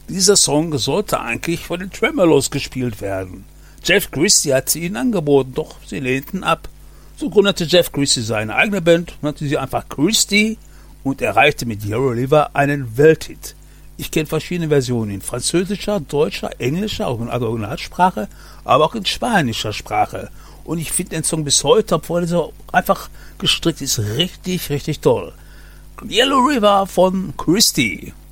Dieser Song sollte eigentlich von den Tremeloes gespielt werden. Jeff Christy hat sie ihnen angeboten, doch sie lehnten ab. So gründete Jeff Christy seine eigene Band, nannte sie einfach Christy und erreichte mit Yellow River einen Welthit. Ich kenne verschiedene Versionen in französischer, deutscher, englischer, auch in Originalsprache, aber auch in spanischer Sprache. Und ich finde den Song bis heute, obwohl er so einfach gestrickt ist, richtig, richtig toll. Yellow River von Christy.